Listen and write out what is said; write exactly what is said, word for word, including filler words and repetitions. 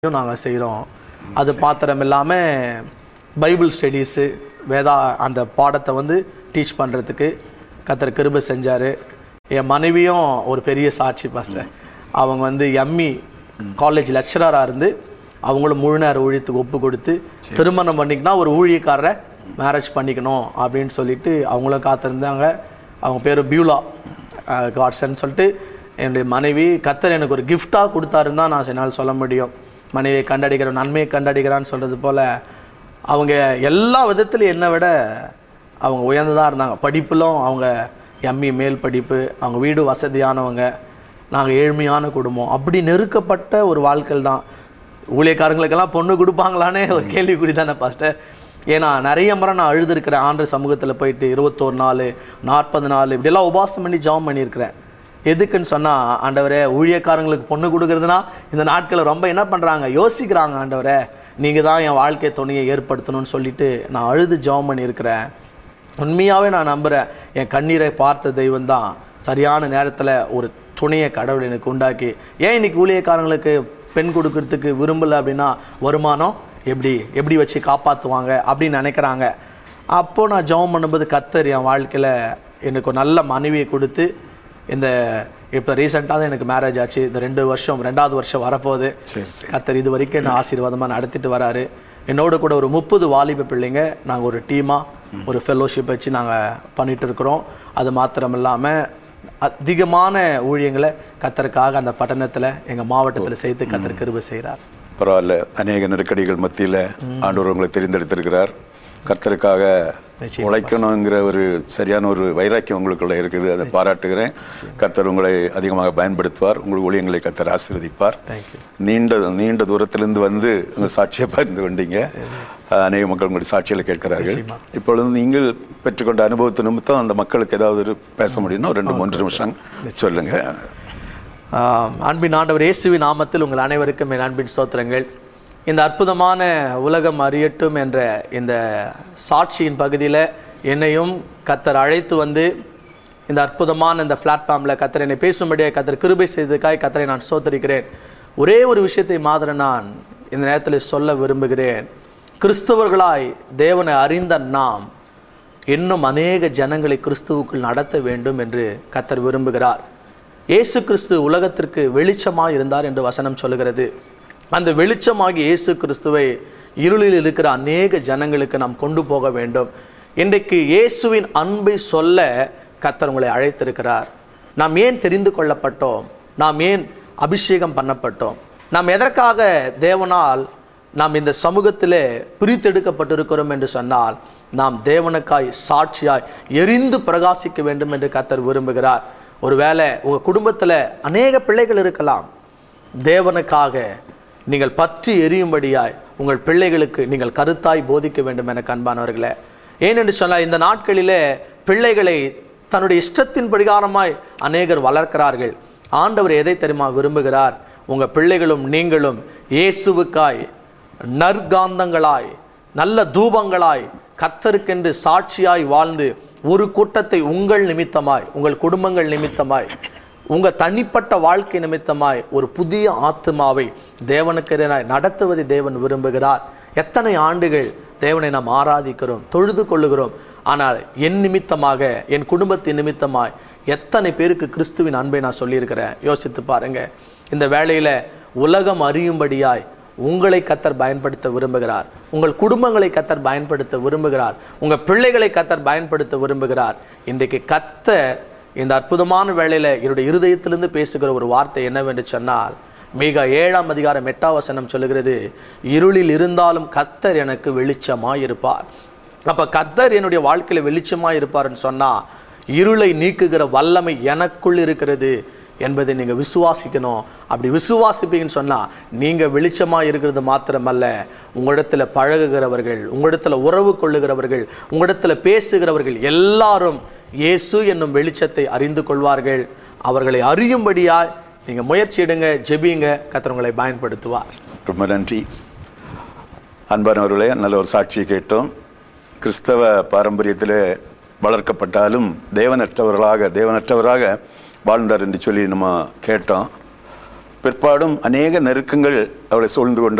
நாங்கள் செய்கிறோம். அது பாத்திரம் இல்லாமல் பைபிள் ஸ்டடீஸு வேதா அந்த பாடத்தை வந்து டீச் பண்ணுறதுக்கு கர்த்தர் கிருபை செஞ்சார். என் மனைவியும் ஒரு பெரிய சாட்சி பாஸ்டர். அவங்க வந்து எம்இ காலேஜ் லெக்சராக இருந்து அவங்களும் முழு நேர ஊழியத்துக்கு ஒப்பு கொடுத்து திருமணம் பண்ணிக்கினா ஒரு ஊழியக்காரரை மேரேஜ் பண்ணிக்கணும் அப்படின்னு சொல்லிட்டு அவங்களும் காத்திருந்தாங்க. அவங்க பேர் பியூலா காட்ஸ்ன்னு சொல்லிட்டு என்னுடைய மனைவி கர்த்தர் எனக்கு ஒரு கிஃப்டாக கொடுத்தாருன்னு தான் நான் என்னால் சொல்ல முடியும். மனைவியை கண்டடிக்கிற நன்மையை கண்டடிக்கிறான்னு சொல்கிறது போல் அவங்க எல்லா விதத்துலையும் என்னை விட அவங்க உயர்ந்ததாக இருந்தாங்க. படிப்பிலும் அவங்க எம்இ மேல் படிப்பு, அவங்க வீடு வசதியானவங்க, நாங்கள் ஏழ்மையான குடும்பம். அப்படி நெருக்கப்பட்ட ஒரு வாழ்க்கை தான். ஊழியக்காரங்களுக்கெல்லாம் பொண்ணு கொடுப்பாங்களானே ஒரு கேள்விக்குறி தானே பாஸ்டர். ஏன்னா நிறைய முறை நான் அழுதுருக்கிறேன். ஆண்டு சமூகத்தில் போயிட்டு இருபத்தோரு நாள் நாற்பது நாள் இப்படியெல்லாம் உபாசம் பண்ணி ஜாம் பண்ணியிருக்கிறேன். எதுக்குன்னு சொன்னால், ஆண்டவரே ஊழியக்காரங்களுக்கு பொண்ணு கொடுக்குறதுனா இந்த நாட்களில் ரொம்ப என்ன பண்ணுறாங்க, யோசிக்கிறாங்க. ஆண்டவரே நீங்கள் தான் என் வாழ்க்கை துணையை ஏற்படுத்தணும்னு சொல்லிட்டு நான் அழுது ஜாம் பண்ணியிருக்கிறேன். உண்மையாகவே நான் நம்புகிறேன், என் கண்ணீரை பார்த்த தெய்வம் தான் சரியான நேரத்தில் ஒரு துணையை கடவுள் எனக்கு உண்டாக்கி. ஏன் இன்னைக்கு ஊழியக்காரங்களுக்கு பெண் கொடுக்கறதுக்கு விரும்பலை அப்படின்னா, வருமானம் எப்படி எப்படி வச்சு காப்பாற்றுவாங்க அப்படின்னு நினைக்கிறாங்க. அப்போது நான் ஜெபம் பண்ணும்போது கர்த்தர் என் வாழ்க்கையில் எனக்கு ஒரு நல்ல மனைவியை கொடுத்து, இந்த இப்போ ரீசெண்டாக தான் எனக்கு மேரேஜ் ஆச்சு. இந்த ரெண்டு வருஷம் ரெண்டாவது வருஷம் வரப்போகுது. கர்த்தர் இது வரைக்கும் என்ன ஆசீர்வாதமாக நடத்திட்டு வராரு. என்னோட கூட ஒரு முப்பது வாலிப பிள்ளைங்க நாங்கள் ஒரு டீமாக ஒரு ஃபெல்லோஷிப் வச்சு நாங்கள் பண்ணிகிட்டு இருக்கிறோம். அது மாத்திரம் இல்லாமல் அதிகமான ஊழியங்களை கர்த்தருக்காக அந்த பட்டணத்தில் எங்கள் மாவட்டத்தில் சேர்த்து கர்த்தர் கிருபை செய்கிறார். பரவாயில்ல, அநேக நெருக்கடிகள் மத்தியில் ஆண்டவர் உங்களை தெரிந்தெடுத்திருக்கிறார். கர்த்தருக்காக உழைக்கணுங்கிற ஒரு சரியான ஒரு வைராக்கியம் உங்களுக்குள்ள இருக்குது. அதை பாராட்டுகிறேன். கர்த்தர் உங்களை அதிகமாக பயன்படுத்துவார். உங்கள் ஊழியங்களை கர்த்தர் ஆசீர்வதிப்பார். நீண்ட நீண்ட தூரத்திலிருந்து வந்து உங்கள் சாட்சியை பகிர்ந்து கொண்டீங்க. அநேக மக்கள் உங்களுடைய சாட்சிகளை கேட்கிறார்கள். இப்பொழுது நீங்கள் பெற்றுக்கொண்ட அனுபவத்து நிமித்தம் அந்த மக்களுக்கு ஏதாவது பேச முடியும்னா ரெண்டு மூன்று நிமிஷம் சொல்லுங்க. அன்பின் ஆண்டவர் இயேசுவின் நாமத்தில் உங்கள் அனைவருக்கும் என் அன்பின் ஸ்தோத்திரங்கள். இந்த அற்புதமான உலகம் அறியட்டும் என்ற இந்த சாட்சியின் பகுதியில் என்னையும் கர்த்தர் அழைத்து வந்து இந்த அற்புதமான இந்த பிளாட்ஃபார்மில் கர்த்தர் என்னை பேசும்படியாக கர்த்தர் கிருபை செய்ததுக்காக கர்த்தரை நான் ஸ்தோத்திரிக்கிறேன். ஒரே ஒரு விஷயத்தை மாத்திர நான் இந்த நேரத்தில் சொல்ல விரும்புகிறேன். கிறிஸ்தவர்களாய் தேவனை அறிந்த நாம் இன்னும் அநேக ஜனங்களை கிறிஸ்துவுக்குள் நடத்த வேண்டும் என்று கர்த்தர் விரும்புகிறார். இயேசு கிறிஸ்து உலகத்திற்கு வெளிச்சமாக இருந்தார் என்று வசனம் சொல்லுகிறது. அந்த வெளிச்சமாகி இயேசு கிறிஸ்துவை இருளில் இருக்கிற அநேக ஜனங்களுக்கு நாம் கொண்டு போக வேண்டும். இன்றைக்கு இயேசுவின் அன்பை சொல்ல கர்த்தர் உங்களை அழைத்திருக்கிறார். நாம் ஏன் தெரிந்து கொள்ளப்பட்டோம்? நாம் ஏன் அபிஷேகம் பண்ணப்பட்டோம்? நாம் எதற்காக தேவனால் நாம் இந்த சமூகத்திலே பிரித்தெடுக்கப்பட்டிருக்கிறோம் என்று சொன்னால், நாம் தேவனுக்காய் சாட்சியாய் எரிந்து பிரகாசிக்க வேண்டும் என்று கர்த்தர் விரும்புகிறார். ஒருவேளை உங்கள் குடும்பத்தில் அநேக பிள்ளைகள் இருக்கலாம். தேவனுக்காக நீங்கள் பற்றி எரியும்படியாய் உங்கள் பிள்ளைகளுக்கு நீங்கள் கருத்தாய் போதிக்க வேண்டும் என அன்பானவர்களே. ஏனென்று சொன்னால், இந்த நாட்களிலே பிள்ளைகளை தன்னுடைய இஷ்டத்தின் பிரகாரமாய் அநேகர் வளர்க்கிறார்கள். ஆண்டவர் எதை தெரியுமா விரும்புகிறார்? உங்கள் பிள்ளைகளும் நீங்களும் இயேசுவுக்காய் நற்காந்தங்களாய் நல்ல தூபங்களாய் கர்த்தருக்கென்று சாட்சியாய் வாழ்ந்து ஒரு கூட்டத்தை உங்கள் நிமித்தமாய், உங்கள் குடும்பங்கள் நிமித்தமாய், உங்கள் தனிப்பட்ட வாழ்க்கை நிமித்தமாய் ஒரு புதிய ஆத்மாவை தேவனுக்கு நடத்துவதை தேவன் விரும்புகிறார். எத்தனை ஆண்டுகள் தேவனை நாம் ஆராதிக்கிறோம், தொழுது கொள்ளுகிறோம். ஆனால் என் நிமித்தமாக, என் குடும்பத்தின் நிமித்தமாய் எத்தனை பேருக்கு கிறிஸ்துவின் அன்பை நான் சொல்லியிருக்கிறேன். யோசித்து பாருங்க. இந்த வேளையில் உலகம் அறியும்படியாய் உங்களை கர்த்தர் பயன்படுத்த விரும்புகிறார். உங்கள் குடும்பங்களை கர்த்தர் பயன்படுத்த விரும்புகிறார். உங்கள் பிள்ளைகளை கர்த்தர் பயன்படுத்த விரும்புகிறார். இன்றைக்கு கர்த்தர் இந்த அற்புதமான வேளையில் என்னுடைய இருதயத்திலிருந்து பேசுகிற ஒரு வார்த்தை என்னவென்று சொன்னால், மிக ஏழாம் அதிகாரம் எட்டாம் வசனம் சொல்லுகிறது, இருளில் இருந்தாலும் கர்த்தர் எனக்கு வெளிச்சமாய் இருப்பார். அப்போ கர்த்தர் என்னுடைய வாழ்க்கையில் வெளிச்சமாய் இருப்பார்னு சொன்னால், இருளை நீக்குகிற வல்லமை எனக்குள் இருக்கிறது என்பதை நீங்கள் விசுவாசிக்கணும். அப்படி விசுவாசிப்பீங்கன்னு சொன்னால், நீங்கள் வெளிச்சமாக இருக்கிறது மாத்திரமல்ல, உங்களிடத்தில் பழகுகிறவர்கள், உங்களிடத்தில் உறவு கொள்ளுகிறவர்கள், உங்களிடத்தில் பேசுகிறவர்கள் எல்லாரும் இயேசு என்னும் வெளிச்சத்தை அறிந்து கொள்வார்கள். அவர்களை அறியும்படியாய் நீங்கள் முயற்சி எடுங்க, ஜெபிங்க, கர்த்தர் உங்களை பயன்படுத்துவார். ரொம்ப நன்றி அன்பானவர்களே. நல்ல ஒரு சாட்சியை கேட்டோம். கிறிஸ்தவ பாரம்பரியத்தில் வளர்க்கப்பட்டாலும் தேவனற்றவர்களாக தேவனற்றவராக வாழ்ந்தார் என்று சொல்லி நம்ம கேட்டோம். பிற்பாடும் அநேக நெருக்கங்கள் அவளை சூழ்ந்து கொண்டது.